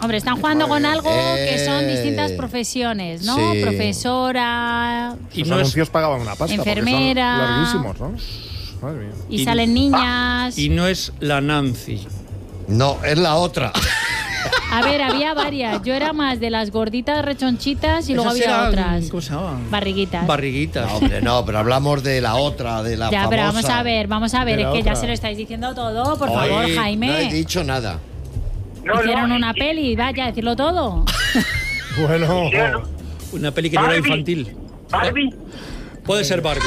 Hombre, están jugando con algo que son distintas profesiones, ¿no? Sí. Profesora, Y Los no anuncios es, pagaban una pasta. enfermera. Porque son larguísimos, ¿no? Madre mía. y salen niñas. y no es la Nancy. No, es la otra. A ver, había varias. Yo era más de las gorditas rechonchitas y luego Esas había eran, otras. ¿cómo se llamaban? Barriguitas. Barriguitas. No, hombre, no, pero hablamos de la otra, de la Ya, famosa. pero vamos a ver, De es la que otra. ya se lo estáis diciendo todo, por Oye, favor, No he Jaime. dicho nada. Hicieron una peli, vaya, a decirlo todo. Bueno. Una peli que no era infantil. Barbie. Puede ser Barbie.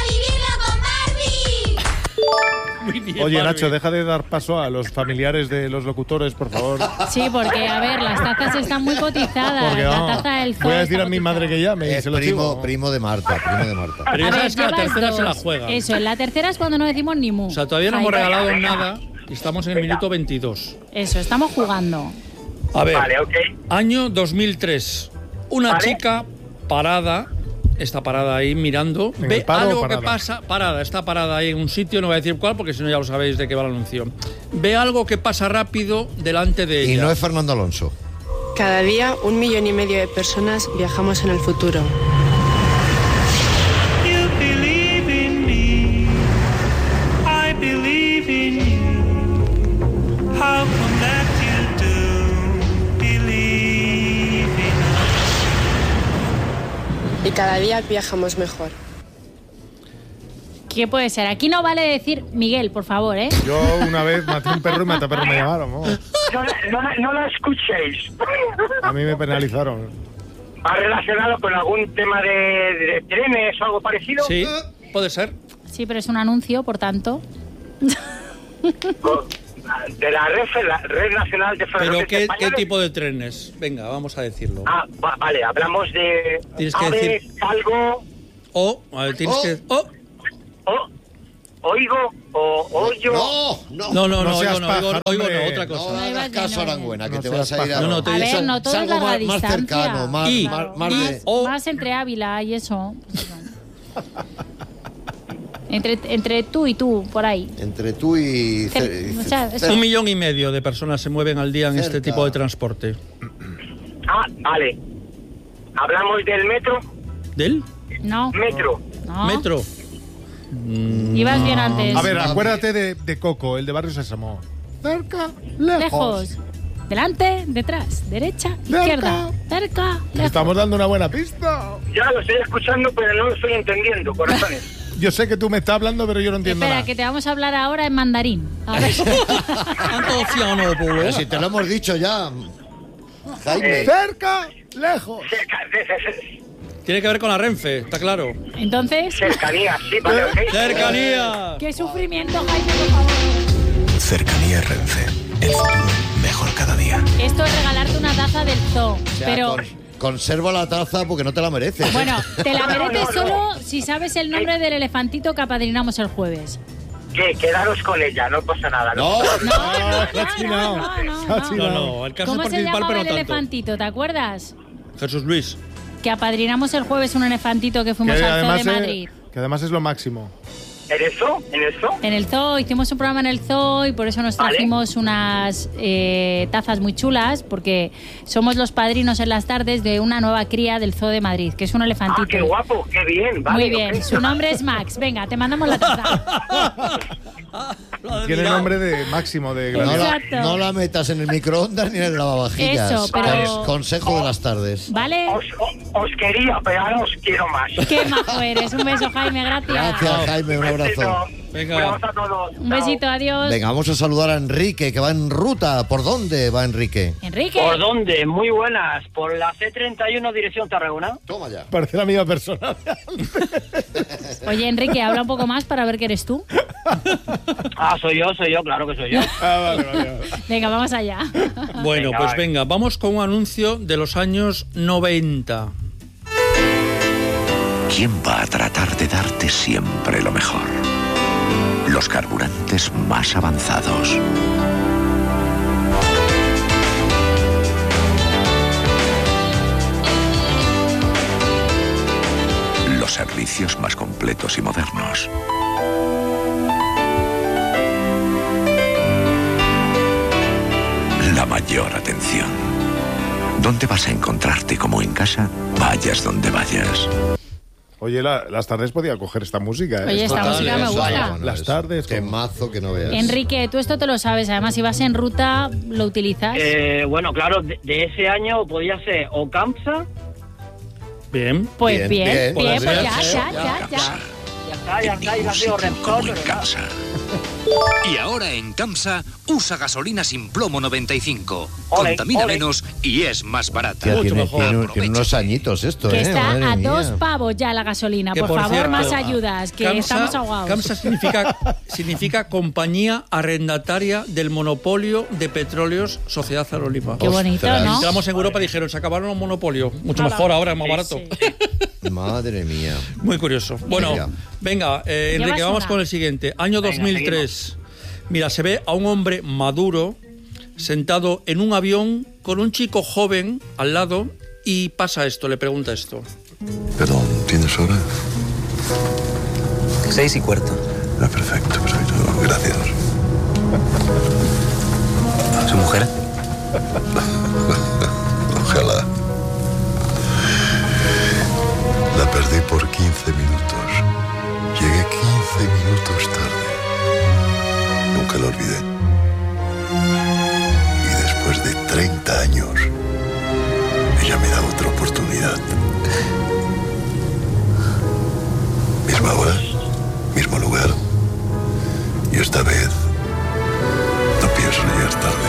Muy bien, Oye, Barbie. Nacho, deja de dar paso a los familiares de los locutores, por favor. Sí, porque, a ver, las tazas están muy cotizadas. Porque La vamos, taza del zoo voy a decir está a mi madre que llame y Es se lo digo. primo de Marta, Pero ya A ver, sabes que la llevas tercera se la dos. juega. Eso, en la tercera es cuando no decimos ni mu. O sea, todavía no hemos Jaime. regalado nada y estamos en el minuto 22. Eso, estamos jugando. A ver, Vale, ok. año 2003. Una Vale. chica parada, está parada ahí mirando, ¿En ve el paro o algo que parada? pasa, está parada ahí en un sitio, no voy a decir cuál porque si no ya lo sabéis de qué va el anuncio. Ve algo que pasa rápido delante de Y ella. no es Fernando Alonso. Cada día 1,5 millones de personas viajamos en el futuro. You believe in me, I believe in you. How come that you do believe in Y cada día viajamos mejor. ¿Qué puede ser? Aquí no vale decir Miguel, por favor, ¿eh? Yo una vez maté un perro y maté a perro me llamaron. ¿no? No la escuchéis. A mí me penalizaron. ¿Va relacionado con algún tema de trenes o algo parecido? Sí, puede ser. Sí, pero es un anuncio, por tanto. De la Red Nacional de Pero Ferrocarriles ¿qué Españoles. tipo de trenes? Venga, vamos a decirlo. Ah, vale, hablamos de Tienes que ave, decir- algo, A ver, tienes que... oigo, o oyo. No, No seas oigo no, pájaro, oigo hombre. no, otra cosa. No hagas caso, Aranguena, que No te seas vas a ir a... pájaro. No, te A digo- ver, no todo es algo larga más distancia. cercano, más, Y- más de... Más entre Ávila y eso. Entre tú y tú, por ahí. Entre tú y... O sea, es- 1,5 millones de personas se mueven al día en este Cerca. tipo de transporte. Ah, vale. Hablamos del metro. ¿Del? No, Metro. no. Metro. Ibas bien antes. A ver, acuérdate de Coco, el de Barrio Sésamo. Cerca, Lejos. Delante, detrás, derecha, izquierda. Cerca, lejos. Estamos dando una buena pista. Ya lo estoy escuchando, pero no lo estoy entendiendo, corazones. Yo sé que tú me estás hablando, pero yo no entiendo Espera, nada. que te vamos a hablar ahora en mandarín. A ver. Pero si te lo hemos dicho ya, Jaime. Cerca, lejos. Tiene que ver con la Renfe, está claro. Entonces, Cercanía, sí, vale, ok. ¡Cercanía! qué sufrimiento, Jaime, por favor. Cercanía Renfe. El futuro mejor cada día. Esto es regalarte una taza del zoo. O sea, pero, conserva la taza porque no te la mereces. bueno, te la mereces no. solo si sabes el nombre del elefantito que apadrinamos el jueves. Que quedaros con ella, no pasa nada. No, No, el caso ¿Cómo es se participar, llamaba pero el no tanto. elefantito? ¿Te acuerdas? Jesús Luis. Que apadrinamos el jueves un elefantito que fuimos al zoo de Madrid. Que además es lo máximo. ¿En el zoo? ¿En el zoo? En el zoo, hicimos un programa en el zoo y por eso nos Vale. trajimos unas tazas muy chulas, porque somos los padrinos en las tardes de una nueva cría del zoo de Madrid, que es un Ah, elefantito. qué guapo, qué bien. Vale, Muy bien, ok. su nombre es Max. Venga, te mandamos la taza. Tiene nombre de máximo, de no gracia. Exacto. no la metas en el microondas ni en el lavavajillas. Eso, pero- Consejo de las tardes. ¿Vale? Os quería, pero ahora os quiero más. Qué majo eres. Un beso, Jaime, gracias. Gracias, Jaime, un abrazo. Venga. Un abrazo a todos. Un besito, adiós. Venga, vamos a saludar a Enrique, que va en ruta. ¿Por dónde va Enrique? Enrique. ¿Por dónde? Muy buenas. Por la C31 dirección Tarragona. Toma ya. Parece la misma persona. Oye, Enrique, habla un poco más para ver que eres tú. Ah, soy yo, claro que soy yo. Vale. Venga, vamos allá. Bueno, Venga, pues vale. venga, vamos con un anuncio de los años 90. ¿Quién va a tratar de darte siempre lo mejor? Los carburantes más avanzados. Los servicios más completos y modernos. La mayor atención. ¿Dónde vas a encontrarte como en casa? Vayas donde vayas. Oye, las tardes podía coger esta música, ¿eh? Oye, esta música me gusta. Las tardes. Qué mazo que no veas. Enrique, tú esto te lo sabes. Además, si vas en ruta, ¿lo utilizas? Bueno, claro, de ese año podía ser o Kamsa. Bien. Pues bien, Podría pues ser. ya. Ya está, iba a ser Como Repsol, en pero nada. casa. Y ahora en Kamsa, usa gasolina sin plomo 95. Ole, Contamina ole. menos y es más barata. Tía, Mucho tiene, mejor. tiene unos añitos esto, Que está Madre a mía. 2 pavos ya la gasolina. Que, Por favor, cierto, más ayudas, que estamos ahogados. Kamsa significa compañía arrendataria del monopolio de petróleos Sociedad Aeroliva. Qué bonito, Ostras. ¿no? Entramos en Europa y dijeron, se acabaron los monopolios. Mucho Hala. mejor ahora, es más Sí, barato. sí. Madre mía. Muy curioso. Bueno, Mira. venga, Enrique, Llevas vamos una. con el siguiente. Año Venga, 2003. Mira, se ve a un hombre maduro sentado en un avión con un chico joven al lado y pasa esto, le pregunta esto. Perdón, ¿tienes hora? 6:15. Ah, perfecto. Gracias. ¿Su mujer? Ojalá. La perdí por 15 minutos. Llegué 15 minutos tarde. Nunca lo olvidé. Y después de 30 años, ella me da otra oportunidad. Misma hora, mismo lugar. Y esta vez no pienso llegar tarde.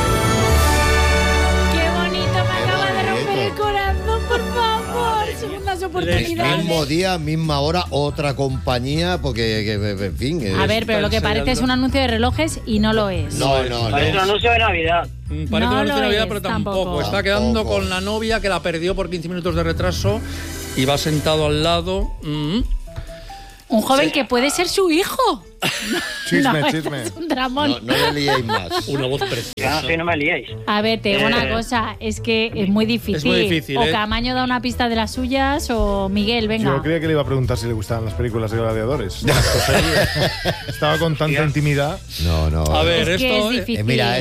Qué bonito, me acaba de romper el corazón, por favor. Segundas oportunidades. Mismo día, misma hora, otra compañía, porque, en fin. A ver, pero lo que parece es un anuncio de relojes y no lo es. No. Parece un anuncio de Navidad. Parece No una lo anuncio de Navidad, es, pero tampoco. tampoco. Está quedando Tampoco. con la novia que la perdió por 15 minutos de retraso y va sentado al lado. Un joven que puede ser su hijo. Chisme, No, chisme. Es un dramón. No le liéis más. Una voz preciosa. Ya, sí, no me liéis. A ver, te digo una cosa, es que es muy difícil. Es muy difícil, O ¿eh? Camaño da una pista de las suyas o Miguel, venga. Yo creía que le iba a preguntar si le gustaban las películas de gladiadores. Estaba con tanta intimidad. No. A ver, Es que esto. es difícil. Mira,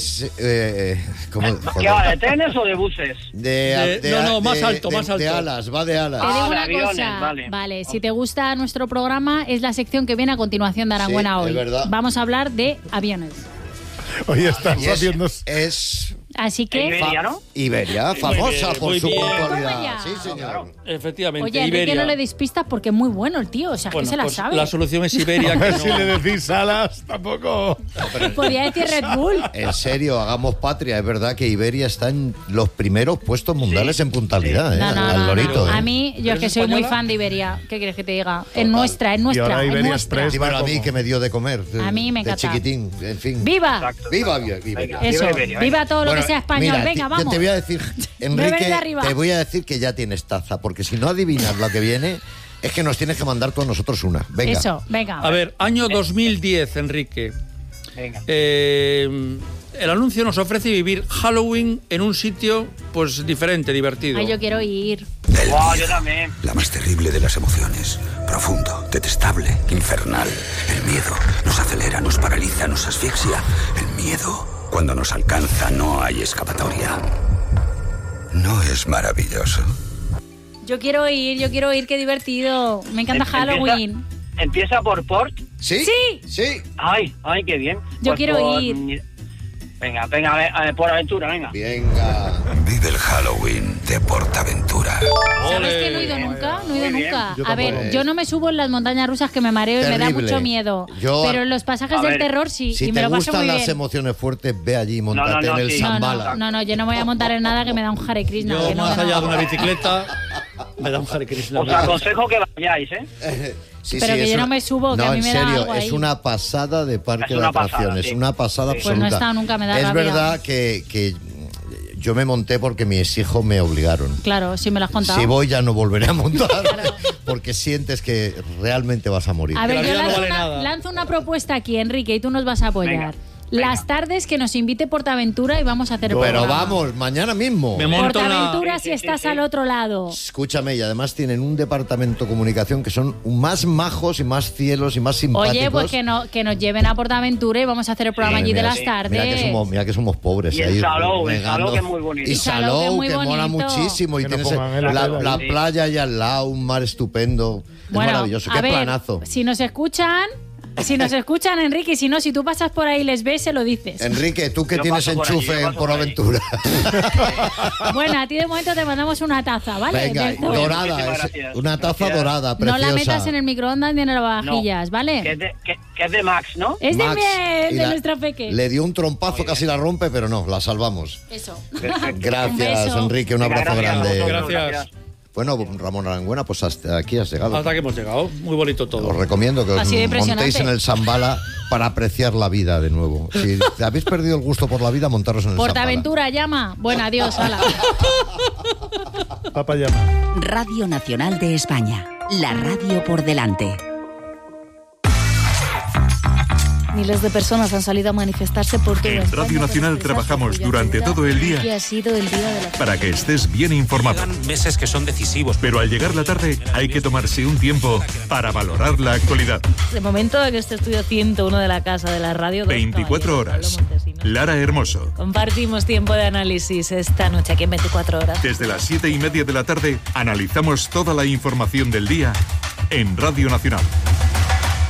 ¿cómo? ¿Qué va, de trenes o de buses? No, más alto, más alto. De alas, va de alas. Te digo de una aviones, cosa, vale. si te gusta nuestro programa, es la sección que viene a continuación de Aranguena Sí, hoy. es verdad. Vamos a hablar de aviones. Oye, estás Y haciendo... es Así que, Iberia, ¿no? Iberia, famosa bien, por muy su bien. puntualidad. Toma ya. Sí, señor. Efectivamente, oye, Enrique, Iberia. no le deis pistas porque es muy bueno el tío, o sea, Bueno, que se la pues sabe. la solución es Iberia. A Que ver no. si le decís alas, tampoco. Podría decir Red Bull. En serio, hagamos patria. Es verdad que Iberia está en los primeros puestos mundiales en puntualidad, No, al lorito. A mí, yo ¿Eres que soy muy española? fan de Iberia, ¿qué quieres que te diga? Es nuestra, es Y nuestra, ahora es Iberia nuestra. Express. Dímelo a mí ¿Cómo? que me dio de comer. A mí me de encanta. chiquitín, en fin. ¡Viva! Exacto. Viva Iberia. Eso, Iberia, viva todo lo Bueno, que sea español. mira, Venga, yo vamos. te voy a decir, Bebe Enrique, de arriba. te voy a decir que ya tienes taza, porque si no adivinas lo que viene, es que nos tienes que mandar tú a nosotros una. Venga. Eso, venga. A ver, año 2010, Enrique. Venga. El anuncio nos ofrece vivir Halloween en un sitio pues diferente, divertido. Ay, yo quiero ir. Wow, yo también. La más terrible de las emociones. Profundo, detestable, infernal. El miedo nos acelera, nos paraliza, nos asfixia. El miedo, cuando nos alcanza, no hay escapatoria. ¿No es maravilloso? Yo quiero ir, qué divertido. Me encanta Halloween. Empieza por Port. ¿Sí? Sí. Sí. Ay, qué bien. Yo quiero por- ir. Venga, a ver, por aventura, venga. Venga. Vive el Halloween de Portaventura. ¿Sabes que no he ido nunca? No he ido Muy bien. nunca. Yo A ver, tampoco. yo no me subo en las montañas rusas que me mareo y me da Terrible. mucho miedo. Yo- Pero en los pasajes A del ver, terror sí, Si y me te lo paso gustan muy las bien. emociones fuertes, ve allí y montate no, en el sí. Zambala. No, yo no me voy a montar en nada que me da un Hare Krishna. Yo, que no, más que no. allá de una bicicleta, me da un Hare Krishna. Os aconsejo que vayáis, ¿eh? Sí, Pero que es yo no me subo, que no, a mí en me da serio, algo ahí. es una pasada de parque Es de una pasada, atracciones, sí. una pasada Sí. Pues no he absoluta. estado nunca, me da es rabia. verdad que yo me monté porque mis hijos me obligaron. Claro, si me lo has contado. Si voy ya no volveré a montar porque sientes que realmente vas a morir. A ver, la yo vida no lanzo, vale nada. lanzo una propuesta aquí, Enrique, y tú nos vas a apoyar. Venga. las tardes que nos invite Portaventura y vamos a hacer el Pero programa. vamos, mañana mismo. Me monto Portaventura si estás al otro lado. Escúchame, y además tienen un departamento de comunicación que son más majos y más cielos y más simpáticos. Oye, pues que nos lleven a Portaventura y vamos a hacer el programa allí de las tardes. Mira que somos pobres. Y el Salou, que es muy bonito. Y Salou, Salou, que es que muy mola bonito. muchísimo. Y Que no tienes pongan el hotel la ahí. playa ahí al lado, un mar estupendo. Es maravilloso, a qué ver, planazo. Si nos escuchan, Enrique, y si no, si tú pasas por ahí y les ves, se lo dices. Enrique, tú que Yo tienes paso por allí, enchufe yo en paso por Aventura. Bueno, a ti de momento te mandamos una taza, ¿vale? Venga, Del zoo. dorada, Muchísimas es gracias. una taza Gracias. dorada, No preciosa. la metas en el microondas ni en el lavavajillas, ¿vale? Que es de Max, ¿no? Es de Max, miel, y de la- nuestro peque. Le dio un trompazo, casi la rompe, pero no, la salvamos. Eso. Perfecto. Gracias, Un beso. Enrique, un Venga, abrazo gracias a grande. vosotros, Gracias. Bueno, Ramón Arangüena, pues hasta aquí has llegado. Hasta que hemos llegado. Muy bonito Os todo. recomiendo que os Ha sido impresionante. montéis en el Zambala para apreciar la vida de nuevo. Si habéis perdido el gusto por la vida, montaros en el Zambala. Portaventura, llama. Bueno, adiós, hala. Papá llama. Radio Nacional de España. La radio por delante. Miles de personas han salido a manifestarse por toda En España Radio Nacional para expresar trabajamos su durante solidaridad todo el día que ha sido el día de la para que estés bien informado. Meses que son decisivos. Pero al llegar la tarde hay que tomarse un tiempo para valorar la actualidad. De momento en este estudio 101 de la Casa de la Radio. 24 horas. Lara Hermoso. Compartimos tiempo de análisis esta noche aquí en 24 horas. Desde las 7:30 de la tarde analizamos toda la información del día en Radio Nacional.